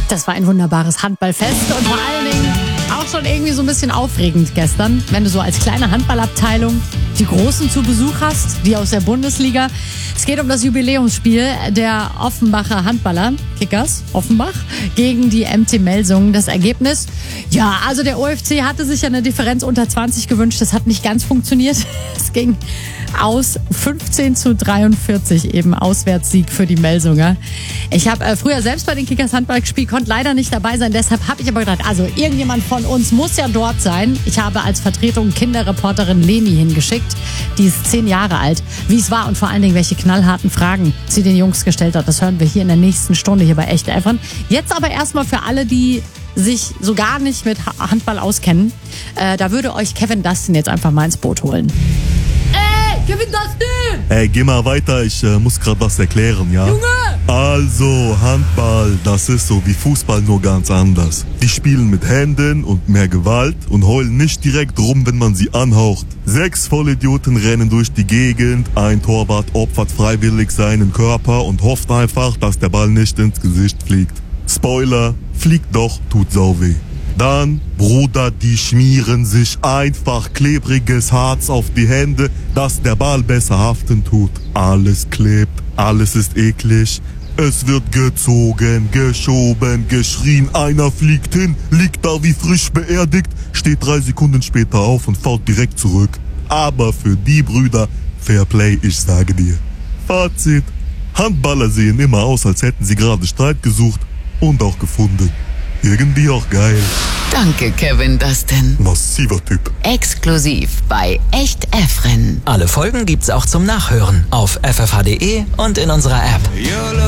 Das war ein wunderbares Handballfest und vor allen Dingen auch schon irgendwie so ein bisschen aufregend gestern, wenn du so als kleine Handballabteilung die Großen zu Besuch hast, die aus der Bundesliga. Es geht um das Jubiläumsspiel der Offenbacher Handballer, Kickers Offenbach, gegen die MT Melsungen. Das Ergebnis, ja, also der OFC hatte sich ja eine Differenz unter 20 gewünscht. Das hat nicht ganz funktioniert. Es ging aus 15:43, eben Auswärtssieg für die Melsunger. Ich habe früher selbst bei den Kickers Handball gespielt, konnte leider nicht dabei sein. Deshalb habe ich aber gedacht, also irgendjemand von uns muss ja dort sein. Ich habe als Vertretung Kinderreporterin Leni hingeschickt. Die ist 10 Jahre alt. Wie es war und vor allen Dingen, welche knallharten Fragen sie den Jungs gestellt hat, das hören wir hier in der nächsten Stunde hier bei Echt Efren. Jetzt aber erstmal für alle, die sich so gar nicht mit Handball auskennen. Da würde euch Kevin Dustin jetzt einfach mal ins Boot holen. Kevin Dustin! Ey, geh mal weiter, ich muss gerade was erklären, ja? Junge! Also, Handball, das ist so wie Fußball, nur ganz anders. Die spielen mit Händen und mehr Gewalt und heulen nicht direkt rum, wenn man sie anhaucht. 6 Vollidioten rennen durch die Gegend, ein Torwart opfert freiwillig seinen Körper und hofft einfach, dass der Ball nicht ins Gesicht fliegt. Spoiler, fliegt doch, tut sau weh. Dann, Bruder, die schmieren sich einfach klebriges Harz auf die Hände, dass der Ball besser haften tut. Alles klebt, alles ist eklig. Es wird gezogen, geschoben, geschrien, einer fliegt hin, liegt da wie frisch beerdigt, steht 3 Sekunden später auf und fällt direkt zurück. Aber für die Brüder, Fairplay, ich sage dir. Fazit, Handballer sehen immer aus, als hätten sie gerade Streit gesucht und auch gefunden. Irgendwie auch geil. Danke, Kevin Dustin. Massiver Typ. Exklusiv bei Echt Efren. Alle Folgen gibt's auch zum Nachhören auf ffh.de und in unserer App.